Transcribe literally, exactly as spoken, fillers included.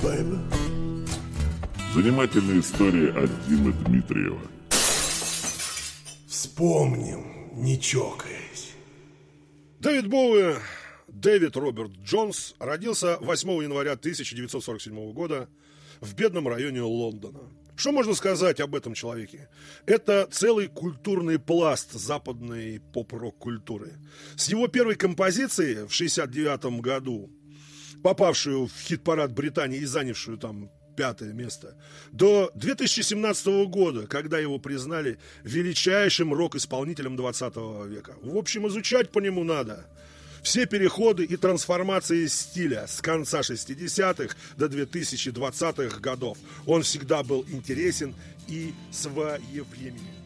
baby. Занимательная история от Димы Дмитриева. Вспомним, не чокаясь. Дэвид Боуи, Дэвид Роберт Джонс, родился восьмого января тысяча девятьсот сорок седьмого года в бедном районе Лондона. Что можно сказать об этом человеке? Это целый культурный пласт западной поп-рок культуры. С его первой композиции в шестьдесят девятом году, попавшую в хит-парад Британии и занявшую там пятое место, до две тысячи семнадцатого года, когда его признали величайшим рок-исполнителем двадцатого века. В общем, изучать по нему надо все переходы и трансформации стиля с конца шестидесятых до две тысячи двадцатых годов. Он всегда был интересен и своевременен.